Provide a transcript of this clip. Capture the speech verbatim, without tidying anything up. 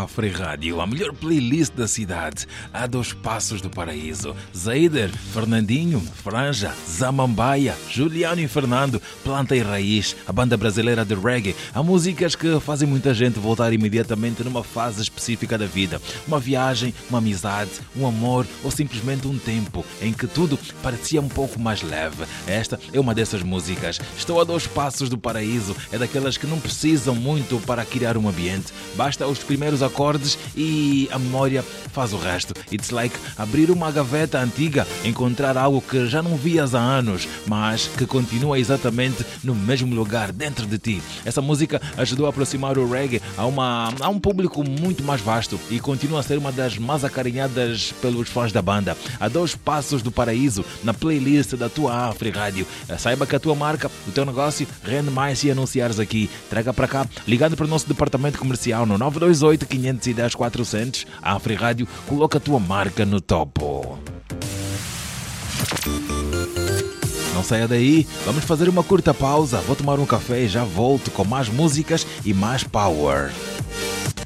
Afri Rádio, a melhor playlist da cidade, a dos passos do paraíso. Zaider, Fernandinho, Franja, Zamambaia, Juliano e Fernando, Planta e Raiz, a banda brasileira de reggae. Há músicas que fazem muita gente voltar imediatamente numa fase específica da vida. Uma viagem, uma amizade, um amor ou simplesmente um tempo em que tudo parecia um pouco mais leve. Esta é uma dessas músicas. Estou a dois passos do paraíso. É daquelas que não precisam muito para criar um ambiente. Basta os primeiros acordes e a memória faz o resto. It's like abrir uma gaveta antiga, encontrar algo que já não vias há anos, mas que continua exatamente no mesmo lugar dentro de ti. Essa música ajudou a aproximar o reggae a, uma, a um público muito mais vasto e continua a ser uma das mais acarinhadas pelos fãs da banda. A dois passos do paraíso, na playlist da tua Afri Rádio. Saiba que a tua marca, o teu negócio, rende mais se anunciares aqui. Traga para cá, ligando para o nosso departamento comercial no nove dois oito, cinco um zero, quatro zero zero. A Afri Rádio coloca a tua marca no topo. Não saia daí, vamos fazer uma curta pausa. Vou tomar um café e já volto com mais músicas e mais power.